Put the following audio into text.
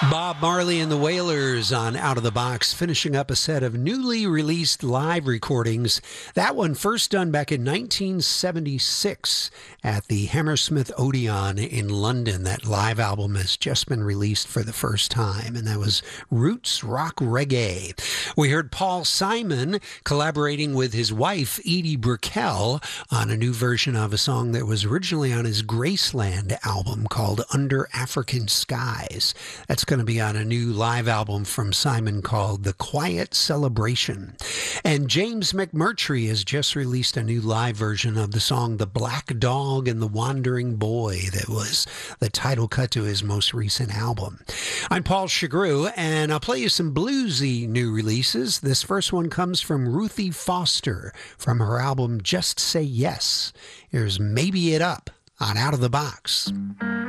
Bob Marley and the Wailers on Out of the Box, finishing up a set of newly released live recordings. That one first done back in 1976 at the Hammersmith Odeon in London. That live album has just been released for the first time, and that was Roots Rock Reggae. We heard Paul Simon collaborating with his wife, Edie Brickell, on a new version of a song that was originally on his Graceland album called Under African Skies. That's going to be on a new live album from Simon called The Quiet Celebration. And James McMurtry has just released a new live version of the song The Black Dog and the Wandering Boy that was the title cut to his most recent album. I'm Paul Chagru, and I'll play you some bluesy new releases. This first one comes from Ruthie Foster from her album Just Say Yes. Here's Maybe It Up on Out of the Box.